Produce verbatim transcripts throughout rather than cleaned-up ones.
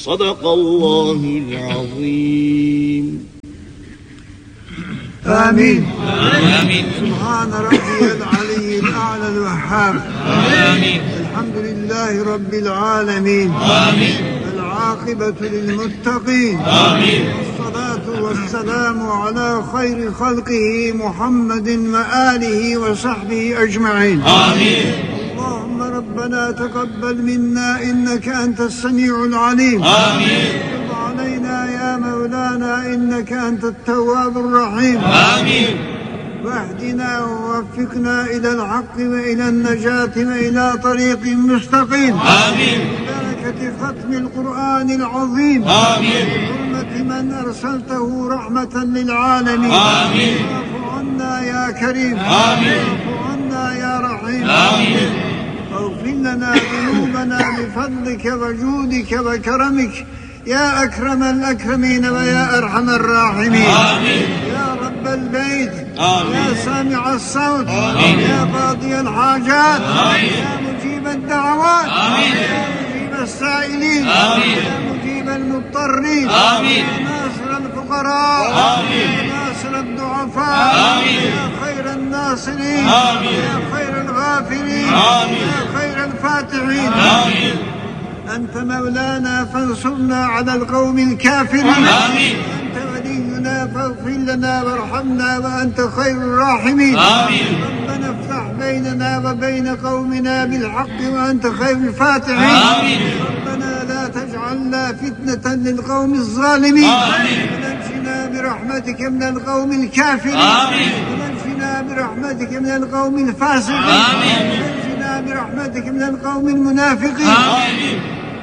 Sadakallahul azim. آمين آمين سبحان ربي العلي الأعلى الوهاب آمين الحمد لله رب العالمين آمين العاقبة للمتقين آمين والصلاة والسلام على خير خلقه محمد وآله وصحبه أجمعين آمين اللهم ربنا تقبل منا إنك أنت السميع العليم آمين علينا يا مولانا إنك أنت التواب الرحيم آمين واهدنا ووفقنا إلى الحق وإلى النجاة وإلى طريق مستقيم آمين ببركة ختم القرآن العظيم آمين بحرمة من أرسلته رحمة للعالمين آمين واعف عنا يا كريم آمين واعف عنا يا رحيم آمين واغفر لنا ذنوبنا بفضلك وجودك وكرمك يا أكرم الأكرمين ويا أرحم الراحمين آمين يا رب البيت آمين يا سامع الصوت آمين يا قاضي الحاجات آمين يا مجيب الدعوات آمين يا مجيب السائلين آمين يا مجيب المضطرين آمين يا ناصر الفقراء آمين يا ناصر الضعفاء آمين يا خير الناصرين آمين يا خير الغافرين آمين يا خير الفاتحين آمين أنت مولانا فانصرنا على القوم الكافرين آمين أنت ولينا فاغفر لنا وارحمنا وأنت خير الراحمين آمين ربنا افتح بيننا وبين قومنا بالحق وأنت خير الفاتحين آمين ربنا لا تجعلنا فتنة للقوم الظالمين آمين ونجنا برحمتك من القوم الكافرين آمين ونجنا برحمتك من القوم الفاسقين آمين ونجنا برحمتك من القوم المنافقين آمين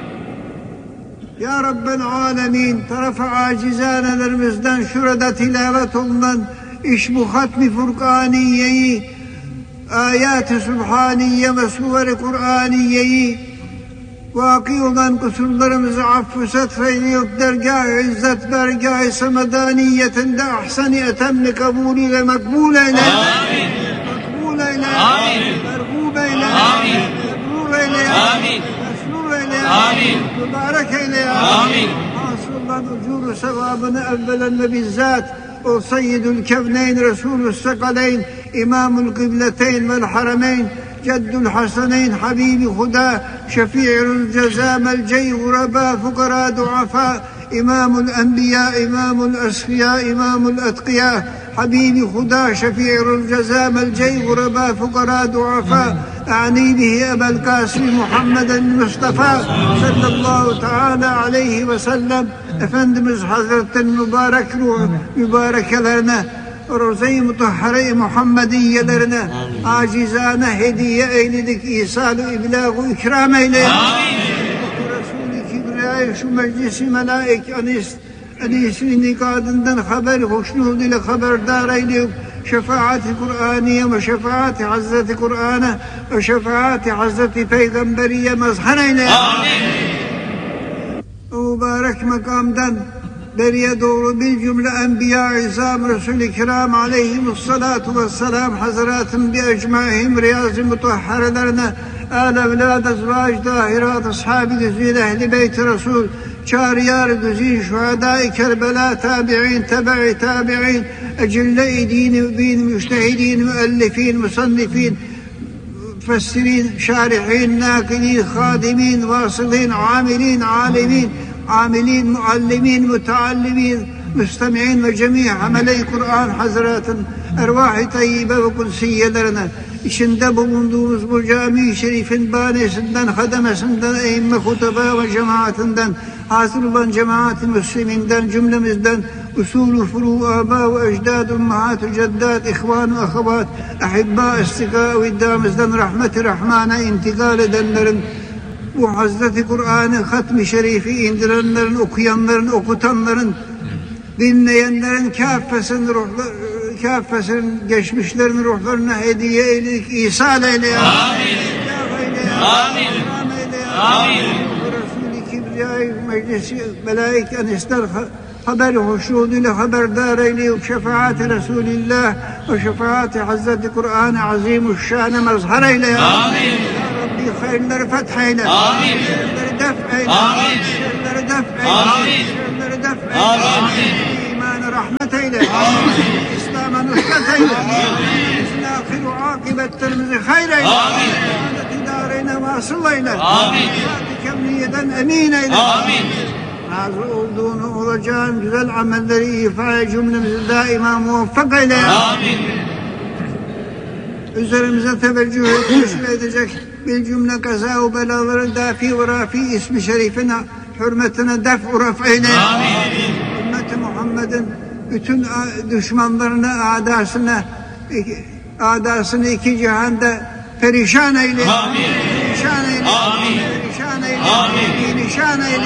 Ya Rabbel Alemin tarafa acizanelerimizden şurada tilavet olunan iş bu hatmi Furkaniye'yi ayat-ı Sübhaniye ve Suver-i Kur'aniye'yi vaki olan kusurlarımızı affı setfeyleyip dergâh-ı izzet bergâh-ı semedaniyetinde ahsen-i etemli kabulüyle makbul eyle amin makbul eyle amin merhub eyle amin mebrur eyle amin آمين mübarek eyle ya amin hasılan ucuru sevabını evvelen ve bizzat o seyyidül kevneyn resulü sekaleyn imamul kıbleteyn vel harameyn ceddül haseneyn habibi huda şefi'ül ceza melcey guraba fukara duafa imamul enbiya imamul esfiya imamul etkiya habibi huda şefi'ül ceza melcey guraba fukara duafa أعني به أبا القاسم محمد المصطفى صلى الله تعالى عليه وسلم Efendimiz Hazretleri mübarek ruh mübarekelerine Roze-i Mutahhare-i Muhammediyelerine acizane hediye eyledik ihsal-ı iblag-ı ikram eyle Resul-i Kibriya'yı şu meclisi melaik anis anisini nikadından haber hoşnut ile haberdar eyle şefaat-i Kur'aniye ve şefaat-i Hazreti Kur'an'a ve şefaat-i Hazreti Peygamberiye mazhar eyle. Amin. O mübarek makamdan beriye doğru bir cümle enbiya-i izam Resul-i Kiram aleyhimussalatu vesselam hazretinin bir ecmaihim riyaz-ı mutahharelerine âl evlâd ezvâc dâhirat ashâb-ı güzîl ehli beyt-i Resul çâriyar güzîl şuhadâ-i Kerbela tabi'in tebe'i tabi'in ecille-i dîn-i mübîn müştehidîn müellifîn musannifîn müfessirin şarihin nâkilîn khâdimîn vasılîn amilîn âlimîn amilîn muallimîn müteallimîn müstemi'in ve cemî hamele-i Kur'an hazretin ervâh-ı tayyibe ve kudsiyyelerine içinde bulunduğumuz bu cami-i şerifin banesinden, hademesinden, eğimme hutaba ve cemaatinden, hasıl olan cemaat-i müsliminden, cümlemizden, usulü furu, âbâ ve ecdâd, ummahat-ı ceddâd, ihvan ve ahavat, ahibbâ, istikâ ve iddâmızdan rahmet-i rahmâna intikal edenlerin, bu Hazreti Kur'an'ı hatmi şerifi indirenlerin, okuyanların, okutanların, dinleyenlerin kâffesinin ruhları, kâffesinin geçmişlerin ruhlarına hediye eyledik, ihsal eyle. Amin. Amin. Amin. Resul-i Kibriya'yı meclisi melaik anisler haber hoşluğuyla haberdar eyleyip şefaat-i Resulillah ve şefaat-i Hazreti Kur'an-ı Azimuşşân'e mazhar eyle. Amin. Ya Rabbi hayırları feth eyle. Amin. Şerleri def eyle. Amin. Şerleri def eyle. Şerleri def eyle. İmanı rahmet eyle. İslam'a nusret eyle. Bizim ahiru akibetlerimizi hayır eyle. Saadet idareyne vasıl eyle. Saat-ı kemniyeden emin eyle. Razı olduğunu olacağın güzel amelleri ifade cümlemizi daima muvaffak eyle. Üzerimize teveccüh teşvik edecek bir cümle kaza-u belaları dafi ve rafi ismi şerifine hürmetine def-u raf eyle. Ümmeti Muhammed'in bütün düşmanlarını, adasını, adasını iki cihanda perişan eyle. Perişan eyle. Perişan eyle. Perişan eyle.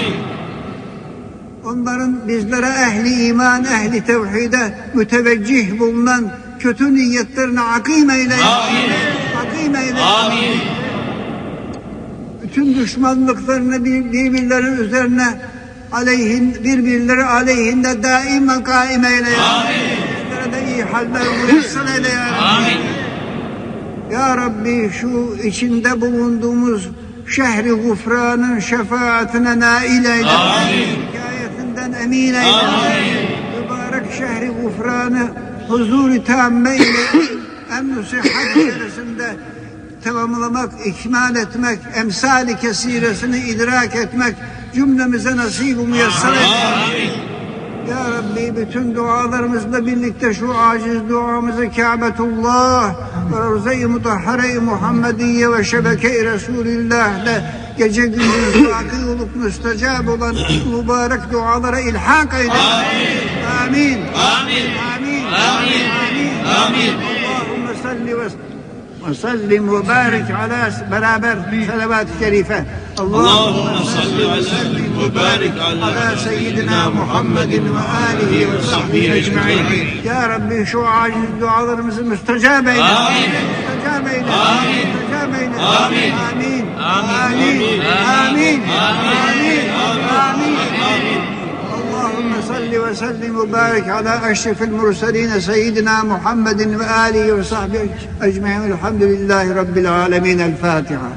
Onların bizlere ehli iman, ehli tevhide müteveccih bulunan kötü niyetlerine akim eyle. Akim eyle. Amin. Bütün düşmanlıklarını birbirleri üzerine aleyhin, birbirleri aleyhinde daima kaim eyle. Bizlere de iyi haller müyesser eyle ya Rabbi. Amin. Ya Rabbi şu içinde bulunduğumuz şehri gufranın şefaatine nail eyle. Hikayetinden emin eyle. Mübarek şehri gufranı huzur-i tamme ile emn-i sıhhat içerisinde tamamlamak, ikmal etmek, emsal-i kesiresini idrak etmek cümlemize nasip-i müyesser eyle. Ya Rabbi bütün dualarımızla birlikte şu aciz duamızı Kâbetullah ve Ravza-i Mutahhare-i Muhammediye ve Şebeke-i Resulillah'le gece gündüz baki olup müstecab olan mübarek dualara ilhak eyle. Amin. Amin. Amin. Amin. Amin. Allahümme salli ve وسلم وبارك على beraber salavat-ı şerife. Allahümme salli ve sellim ve barik ala seyyidina Muhammedin ve alihi ve sahbihi ecmaîn. Ya Rabbi şu aciz dualarımızı müstecab eyle. Amin. Müstecab eyle. Amin. Müstecab eyle. Amin. Amin. Amin. Amin. Amin. Amin. Allahümme salli ve sellim ve barik ala eşrefil murseline seyyidina Muhammedin ve alihi ve sahbihi ecmaîn. Elhamdülillahi Rabbil âlemin. El Fatiha.